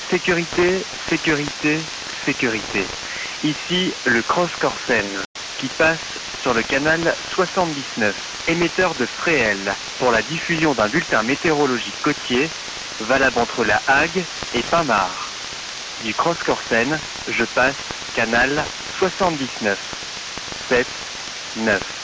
Sécurité, sécurité, sécurité. Ici, le Cross Corsen, qui passe sur le canal 79, émetteur de Fréhel, pour la diffusion d'un bulletin météorologique côtier, valable entre La Hague et Pinmar. Du Cross Corsen, je passe canal 79, 7, 9.